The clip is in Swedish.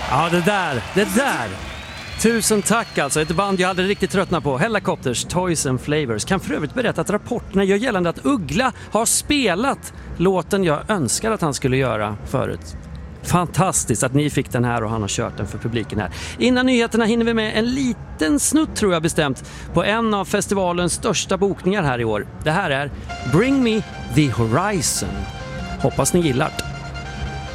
Ja, det där. Tusen tack alltså. Ett band jag hade riktigt tröttnat på. Hellacopters, Toys and Flavors. Kan för övrigt berätta att rapporterna gör gällande att Uggla har spelat låten jag önskade att han skulle göra förut. Fantastiskt att ni fick den här och han har kört den för publiken här. Innan nyheterna hinner vi med en liten snutt, tror jag bestämt, på en av festivalens största bokningar här i år. Det här är Bring Me The Horizon. Hoppas ni gillar det.